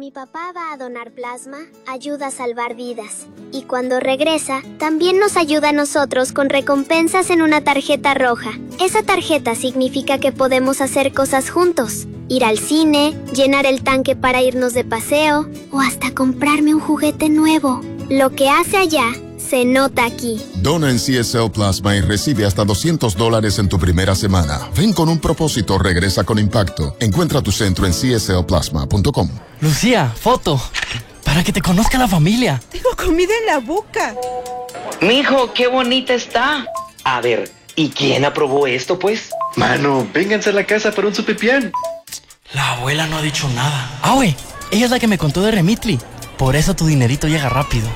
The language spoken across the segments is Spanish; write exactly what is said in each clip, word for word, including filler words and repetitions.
mi papá va a donar plasma, ayuda a salvar vidas. Y cuando regresa, también nos ayuda a nosotros con recompensas en una tarjeta roja. Esa tarjeta significa que podemos hacer cosas juntos. Ir al cine, llenar el tanque para irnos de paseo, o hasta comprarme un juguete nuevo. Lo que hace allá, se nota aquí. Dona en C S L Plasma y recibe hasta doscientos dólares en tu primera semana. Ven con un propósito, regresa con impacto. Encuentra tu centro en c s l plasma punto com. Lucía, foto. Para que te conozca la familia. Tengo comida en la boca. Mijo, qué bonita está. A ver, ¿y quién aprobó esto, pues? Mano, vénganse a la casa para un supipián. La abuela no ha dicho nada. Ah, güey, ella es la que me contó de Remitly. Por eso tu dinerito llega rápido.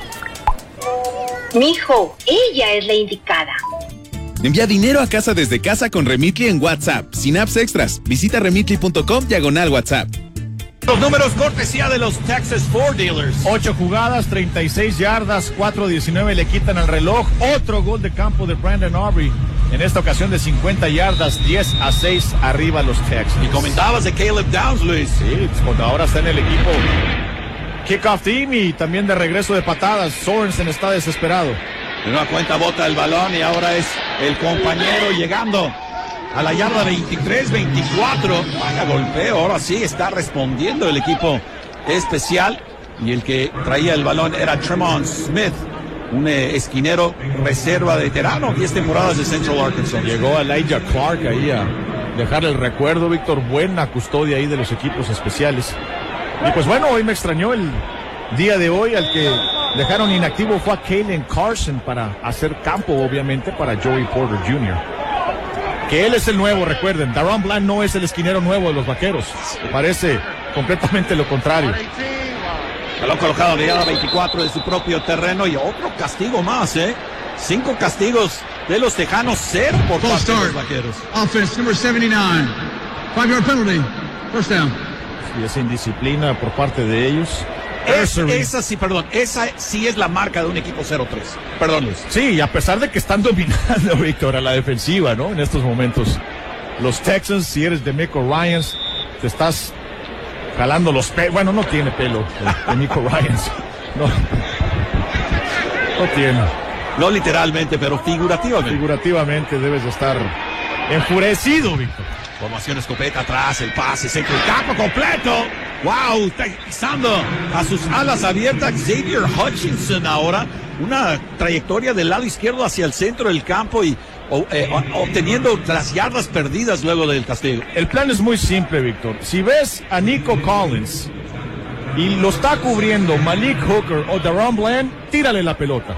Mijo, ella es la indicada. Envía dinero a casa desde casa con Remitly en WhatsApp, sin apps extras. Visita remitly punto com diagonal WhatsApp. Los números cortesía de los Texas Ford Dealers. Ocho jugadas, treinta y seis yardas, cuatro diecinueve le quitan al reloj. Otro gol de campo de Brandon Aubrey. En esta ocasión de cincuenta yardas, diez a seis arriba los Texans. Y comentabas de Caleb Downs, Luis. Sí, pues cuando ahora está en el equipo kickoff team y también de regreso de patadas. Sorensen está desesperado. De una cuenta bota el balón y ahora es el compañero llegando a la yarda veintitrés veinticuatro. Vaya golpeo, ahora sí está respondiendo el equipo especial. Y el que traía el balón era Tremont Smith, un eh, esquinero reserva veterano, diez temporadas de Central Arkansas. Llegó Elijah Clark ahí a dejar el recuerdo, Víctor, buena custodia ahí de los equipos especiales. Y pues bueno, hoy me extrañó el día de hoy, al que dejaron inactivo fue a Kalen Carson para hacer campo, obviamente, para Joey Porter junior Que él es el nuevo, recuerden, DaRon Bland no es el esquinero nuevo de los Vaqueros, parece completamente lo contrario. Balón colocado en la yarda veinticuatro de su propio terreno y otro castigo más, ¿eh? Cinco castigos de los Tejanos, cero por Full parte start. de los Vaqueros. Offense number setenta y nueve. Five yard penalty. First down. Y esa indisciplina por parte de ellos. Es, esa sí, perdón, esa sí es la marca de un equipo cero tres. Perdón, Luis. Sí, y a pesar de que están dominando, Víctor, a la defensiva, ¿no? En estos momentos. Los Texans, si eres de Michael Ryans, te estás jalando los pelos. Bueno, no tiene pelo de Michael Ryans. No. No tiene. No literalmente, pero figurativamente. Figurativamente debes de estar enfurecido, Víctor. Formación escopeta atrás, el pase, centro del campo completo. Wow, está pisando a sus alas abiertas Xavier Hutchinson ahora. Una trayectoria del lado izquierdo hacia el centro del campo y o, eh, obteniendo las yardas perdidas luego del castigo. El plan es muy simple, Víctor. Si ves a Nico Collins y lo está cubriendo Malik Hooker o DaRon Bland, tírale la pelota.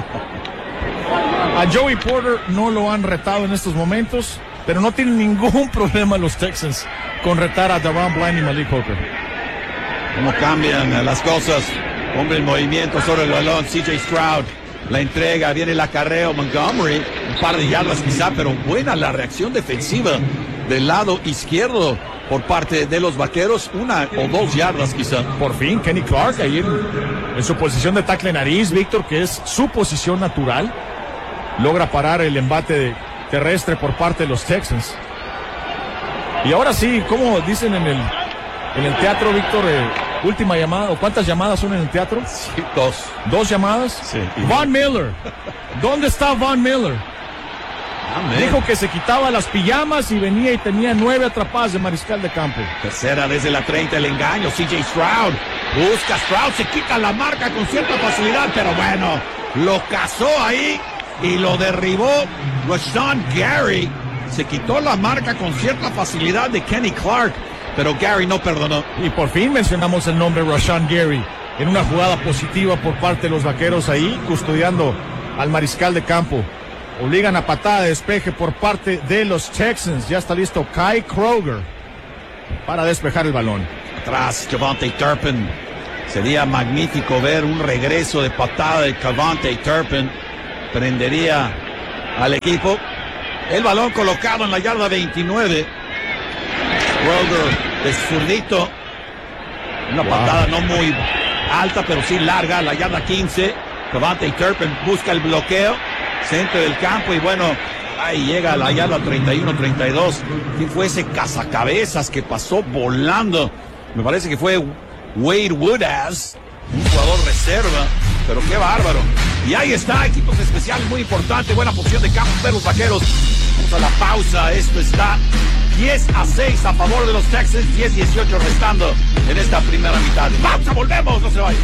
A Joey Porter no lo han retado en estos momentos, pero no tienen ningún problema los Texans con retar a DaRon Bland y Malik Hooker. ¿Cómo cambian las cosas? Hombre en movimiento sobre el balón, C J Stroud. La entrega, viene el acarreo, Montgomery. Un par de yardas quizá, pero buena la reacción defensiva del lado izquierdo por parte de los Vaqueros. Una o dos yardas quizá. Por fin, Kenny Clark ahí en, en su posición de tackle nariz, Víctor, que es su posición natural. Logra parar el embate de terrestre por parte de los Texans. Y ahora sí, como dicen en el en el teatro, Víctor, eh, última llamada, o cuántas llamadas son en el teatro? Sí, dos. ¿Dos llamadas? Sí. Von Miller. ¿Dónde está Von Miller? Amén. Dijo que se quitaba las pijamas y venía y tenía nueve atrapadas de mariscal de campo. Tercera desde la treinta, el engaño, C J Stroud. Busca Stroud, se quita la marca con cierta facilidad, pero bueno, lo cazó ahí y lo derribó Rashawn Gary. Se quitó la marca con cierta facilidad de Kenny Clark, pero Gary no perdonó. Y por fin mencionamos el nombre Rashawn Gary en una jugada positiva por parte de los Vaqueros ahí, custodiando al mariscal de campo. Obligan a patada de despeje por parte de los Texans. Ya está listo Kai Kroger para despejar el balón. Atrás, Javonte Turpin. Sería magnífico ver un regreso de patada de Javonte Turpin. Prendería al equipo. El balón colocado en la yarda veintinueve. Kroger de zurdito. Una wow. patada no muy alta, pero sí larga. La yarda quince. Javonte Turpin busca el bloqueo. Centro del campo y bueno, ahí llega a la yarda treinta y uno treinta y dos. ¿Quién fue ese cazacabezas que pasó volando? Me parece que fue Wade Woodaz, un jugador reserva, pero qué bárbaro. Y ahí está, equipos especiales muy importante, buena posición de campo de los Vaqueros. Vamos a la pausa, esto está diez a seis a favor de los Texans, diez dieciocho restando en esta primera mitad. Pausa, volvemos, no se vayan.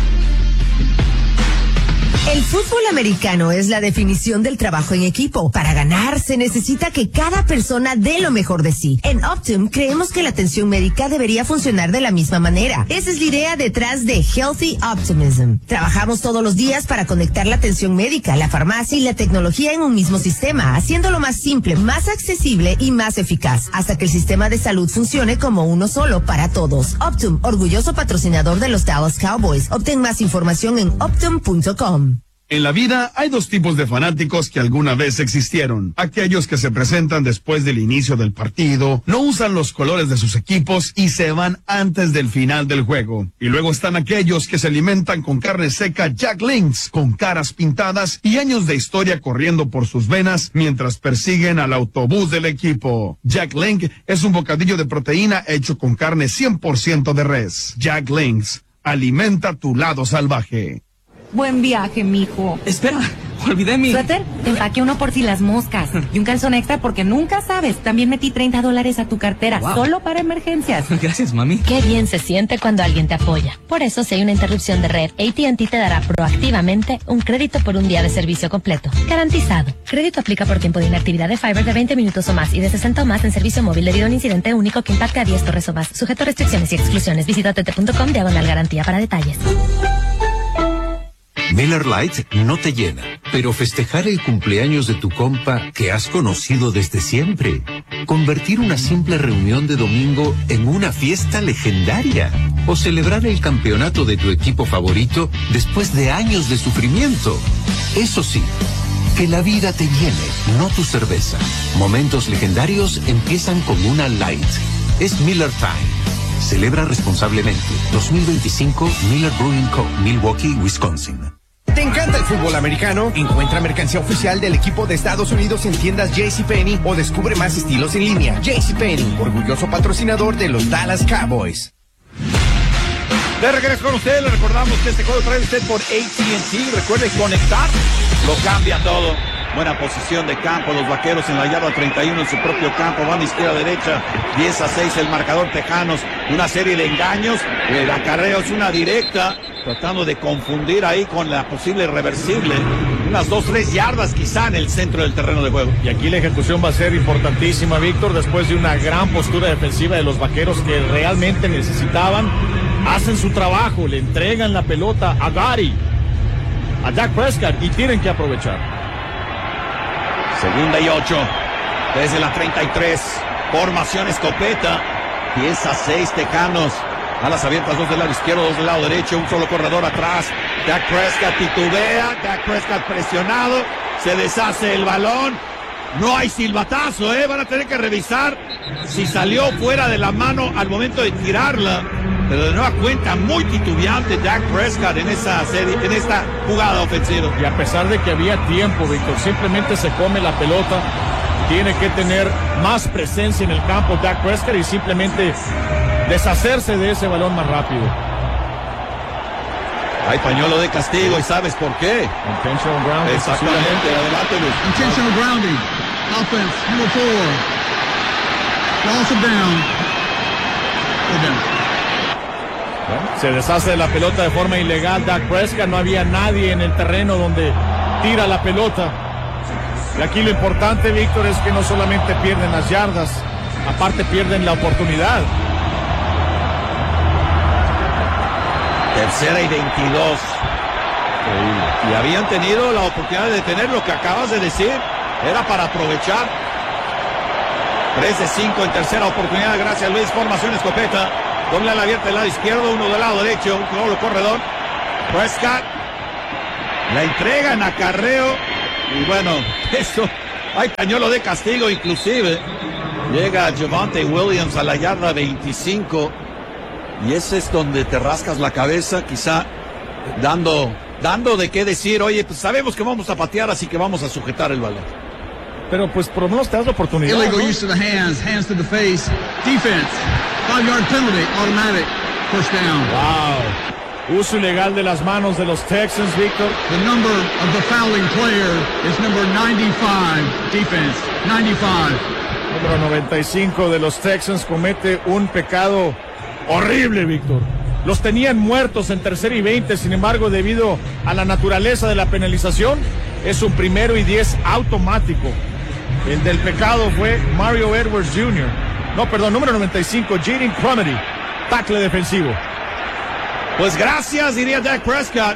El fútbol americano es la definición del trabajo en equipo. Para ganar se necesita que cada persona dé lo mejor de sí. En Optum creemos que la atención médica debería funcionar de la misma manera. Esa es la idea detrás de Healthy Optimism. Trabajamos todos los días para conectar la atención médica, la farmacia y la tecnología en un mismo sistema, haciéndolo más simple, más accesible y más eficaz, hasta que el sistema de salud funcione como uno solo para todos. Optum, orgulloso patrocinador de los Dallas Cowboys. Obtén más información en optum punto com. En la vida hay dos tipos de fanáticos que alguna vez existieron. Aquellos que se presentan después del inicio del partido, no usan los colores de sus equipos y se van antes del final del juego. Y luego están aquellos que se alimentan con carne seca Jack Links, con caras pintadas y años de historia corriendo por sus venas mientras persiguen al autobús del equipo. Jack Link es un bocadillo de proteína hecho con carne cien por ciento de res. Jack Links, alimenta tu lado salvaje. Buen viaje, mijo. Espera, olvidé mi... Suéter, te empaqué uno por si las moscas. Y un calzón extra porque nunca sabes. También metí treinta dólares a tu cartera, wow, solo para emergencias. Gracias, mami. Qué bien se siente cuando alguien te apoya. Por eso, si hay una interrupción de red, A T and T te dará proactivamente un crédito por un día de servicio completo. Garantizado. Crédito aplica por tiempo de inactividad de Fiber de veinte minutos o más y de sesenta o más en servicio móvil debido a un incidente único que impacte a diez torres o más. Sujeto a restricciones y exclusiones. Visita t t punto com diagonal garantía para detalles. Miller Lite no te llena, pero festejar el cumpleaños de tu compa que has conocido desde siempre, convertir una simple reunión de domingo en una fiesta legendaria, o celebrar el campeonato de tu equipo favorito después de años de sufrimiento. Eso sí, que la vida te llene, no tu cerveza. Momentos legendarios empiezan con una Light. Es Miller Time. Celebra responsablemente. dos mil veinticinco Miller Brewing Co., Milwaukee, Wisconsin. ¿Te encanta el fútbol americano? Encuentra mercancía oficial del equipo de Estados Unidos en tiendas JCPenney o descubre más estilos en línea. JCPenney, orgulloso patrocinador de los Dallas Cowboys. De regreso con ustedes, le recordamos que este juego trae usted por A T and T. Recuerde conectar, lo cambia todo. Buena posición de campo, los Vaqueros en la yarda treinta y uno en su propio campo, van de izquierda a derecha, diez a seis el marcador Tejanos, una serie de engaños, el acarreo es una directa, tratando de confundir ahí con la posible reversible, unas dos, tres yardas quizá en el centro del terreno de juego. Y aquí la ejecución va a ser importantísima, Víctor, después de una gran postura defensiva de los Vaqueros que realmente necesitaban, hacen su trabajo, le entregan la pelota a Gary, a Dak Prescott y tienen que aprovechar. Segunda y ocho, desde la treinta y tres, formación escopeta, diez a seis Tejanos, alas abiertas, dos del lado izquierdo, dos del lado derecho, un solo corredor atrás, Dak Prescott titubea, Dak Prescott presionado, se deshace el balón, no hay silbatazo, eh, van a tener que revisar si salió fuera de la mano al momento de tirarla, pero de nueva cuenta muy titubeante Dak Prescott en esa serie, en esta jugada ofensiva. Y a pesar de que había tiempo, Víctor, simplemente se come la pelota, tiene que tener más presencia en el campo Dak Prescott y simplemente deshacerse de ese balón más rápido. Hay pañuelo de castigo y sabes por qué. Intentional grounding. Exactamente, adelante Luis. Intentional grounding. Offense, number four. Loss of down. Go down. Se deshace de la pelota de forma ilegal Dak Prescott, no había nadie en el terreno donde tira la pelota. Y aquí lo importante, Víctor, es que no solamente pierden las yardas, aparte pierden la oportunidad. Tercera y veintidós. Y habían tenido la oportunidad de detener lo que acabas de decir. Era para aprovechar. tres de cinco en tercera oportunidad. Gracias, Luis. Formación escopeta. Doble ala abierta del lado izquierdo, uno del lado derecho, un solo corredor. Prescott la entrega en acarreo. Y bueno, eso, hay pañuelo de castigo inclusive. Llega Javonte Williams a la yarda veinticinco. Y ese es donde te rascas la cabeza, quizá dando, dando de qué decir. Oye, pues sabemos que vamos a patear, así que vamos a sujetar el balón. Pero pues por lo menos te das la oportunidad. Illegal ¿no? use of the hands, hands to the face. Defense. Five yard penalty, automatic. First down. Wow. Uso ilegal de las manos de los Texans, Víctor. The number of the fouling player is number ninety-five. Defense, ninety-five. Número noventa y cinco de los Texans comete un pecado horrible, Víctor. Los tenían muertos en tercera y veinte, sin embargo, debido a la naturaleza de la penalización, es un primero y diez automático. El del pecado fue Mario Edwards junior No, perdón, número noventa y cinco, Jaden Crumedy, tackle defensivo. Pues gracias, diría Dak Prescott.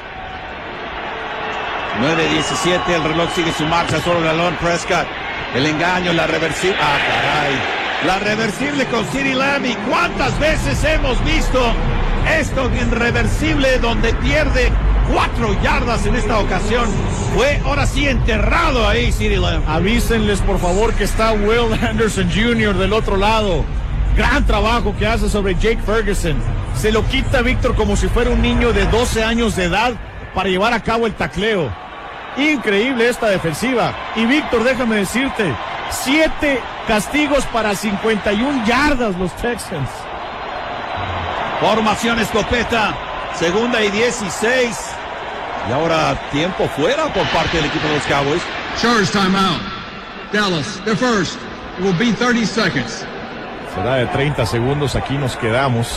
nueve diecisiete, el reloj sigue su marcha sobre el balón. Prescott, el engaño, la reversible. Ah, caray. La reversible con CeeDee Lamb. ¿Y cuántas veces hemos visto esto irreversible donde pierde cuatro yardas en esta ocasión? Fue ahora sí enterrado ahí CeeDee Lamb. Avísenles por favor que está Will Anderson junior del otro lado. Gran trabajo que hace sobre Jake Ferguson. Se lo quita Víctor como si fuera un niño de doce años de edad para llevar a cabo el tacleo. Increíble esta defensiva. Y Víctor, déjame decirte, siete castigos para cincuenta y una yardas los Texans. Formación escopeta, segunda y dieciséis. Y ahora tiempo fuera por parte del equipo de los Cowboys. Charge timeout. Dallas, the first. It will be thirty seconds. Será de treinta segundos, aquí nos quedamos.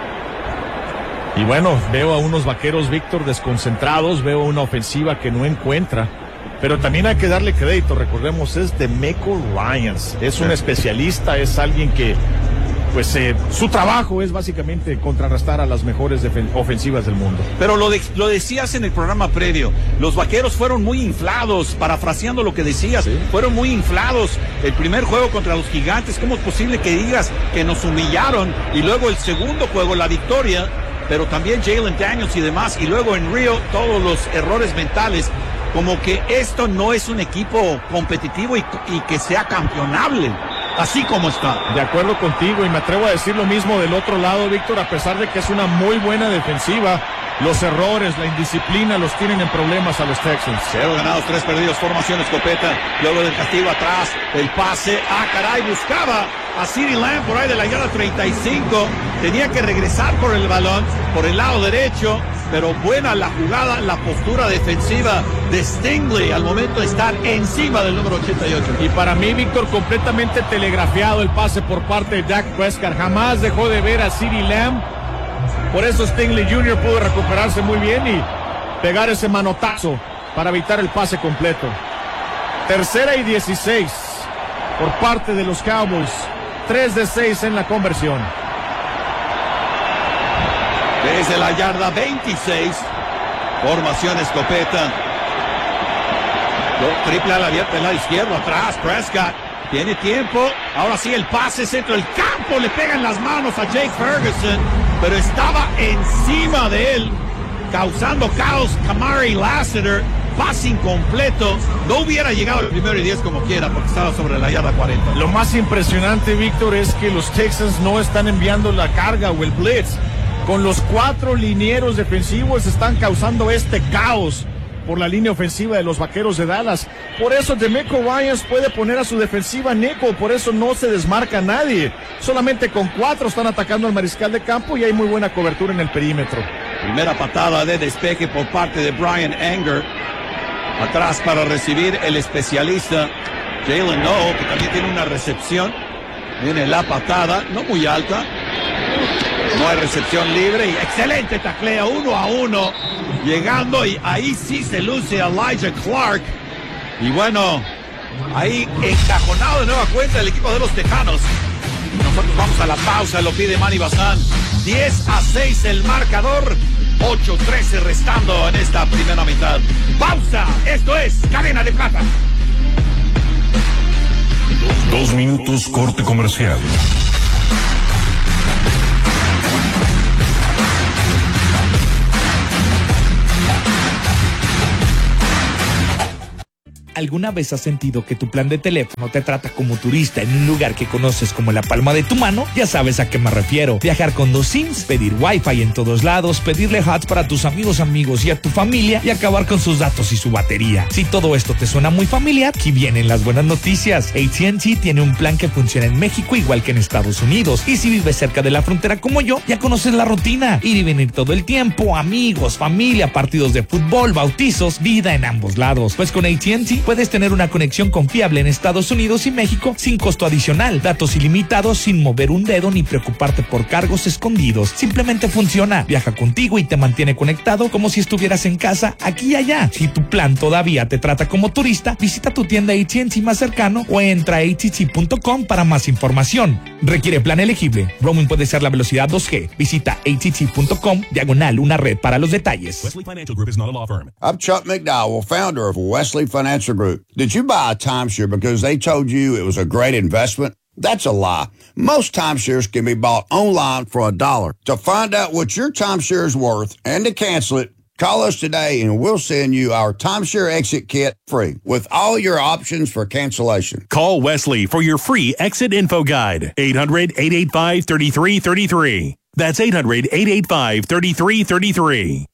Y bueno, veo a unos vaqueros, Víctor, desconcentrados, veo una ofensiva que no encuentra. Pero también hay que darle crédito, recordemos, es DeMeco Ryans. Es un especialista, es alguien que, pues, eh, su trabajo es básicamente contrarrestar a las mejores ofensivas del mundo. Pero lo, de, lo decías en el programa previo, los vaqueros fueron muy inflados, parafraseando lo que decías, ¿sí? Fueron muy inflados. El primer juego contra los Gigantes, ¿cómo es posible que digas que nos humillaron? Y luego el segundo juego, la victoria, pero también Jalen Daniels y demás, y luego en Rio todos los errores mentales, como que esto no es un equipo competitivo y, y que sea campeonable, así como está. De acuerdo contigo, y me atrevo a decir lo mismo del otro lado, Víctor, a pesar de que es una muy buena defensiva, los errores, la indisciplina los tienen en problemas a los Texans. Cero ganados, tres perdidos, formación escopeta, luego del castigo atrás, el pase, ah caray, buscaba a CeeDee Lamb por ahí de la yarda treinta y cinco, tenía que regresar por el balón, por el lado derecho, pero buena la jugada, la postura defensiva de Stingley al momento de estar encima del número ochenta y ocho. Y para mí, Víctor, completamente telegrafiado el pase por parte de Dak Prescott, jamás dejó de ver a CeeDee Lamb. Por eso Stingley junior pudo recuperarse muy bien y pegar ese manotazo para evitar el pase completo. Tercera y dieciséis por parte de los Cowboys. tres de seis en la conversión. Desde la yarda veintiséis, formación escopeta. Triple a la abierta del lado izquierdo, atrás Prescott. Tiene tiempo, ahora sí el pase, centro del campo, le pegan las manos a Jake Ferguson, pero estaba encima de él, causando caos. Kamari Lassiter, pase incompleto, no hubiera llegado el primero y diez como quiera, porque estaba sobre la yarda cuarenta. Lo más impresionante, Víctor, es que los Texans no están enviando la carga o el blitz. Con los cuatro linieros defensivos están causando este caos por la línea ofensiva de los Vaqueros de Dallas. Por eso DeMeco Ryans puede poner a su defensiva nickel, por eso no se desmarca nadie. Solamente con cuatro están atacando al mariscal de campo y hay muy buena cobertura en el perímetro. Primera patada de despeje por parte de Brian Anger. Atrás para recibir el especialista Jalen Noel, que también tiene una recepción. Viene la patada, no muy alta. No hay recepción libre y excelente tacleo, uno a uno. Llegando y ahí sí se luce Elijah Clark. Y bueno, ahí encajonado de nueva cuenta el equipo de los Tejanos. Nosotros vamos a la pausa, lo pide Manny Bazán. diez a seis el marcador. ocho trece restando en esta primera mitad. Pausa, esto es Cadena de Plata. Dos minutos corte comercial. ¿Alguna vez has sentido que tu plan de teléfono te trata como turista en un lugar que conoces como la palma de tu mano? Ya sabes a qué me refiero. Viajar con dos SIMs, pedir Wi-Fi en todos lados, pedirle H U D para tus amigos amigos y a tu familia y acabar con sus datos y su batería. Si todo esto te suena muy familiar, aquí vienen las buenas noticias. A T and T tiene un plan que funciona en México igual que en Estados Unidos. Y si vives cerca de la frontera como yo, ya conoces la rutina. Ir y venir todo el tiempo, amigos, familia, partidos de fútbol, bautizos, vida en ambos lados. Pues con A T and T puedes tener una conexión confiable en Estados Unidos y México sin costo adicional. Datos ilimitados sin mover un dedo ni preocuparte por cargos escondidos. Simplemente funciona. Viaja contigo y te mantiene conectado como si estuvieras en casa, aquí y allá. Si tu plan todavía te trata como turista, visita tu tienda A T and T más cercano o entra a A T T punto com para más información. Requiere plan elegible. Roaming puede ser la velocidad dos G. Visita A T T punto com diagonal una red para los detalles. Wesley Financial Group is not a law firm. I'm Chuck McDowell, founder of Wesley Financial Group. Did you buy a timeshare because they told you it was a great investment? That's a lie. Most timeshares can be bought online for a dollar. To find out what your timeshare is worth and to cancel it, call us today and we'll send you our timeshare exit kit free with all your options for cancellation. Call Wesley for your free exit info guide. eight hundred, eight eight five, three three three three. That's eight hundred, eight eight five, three three three three.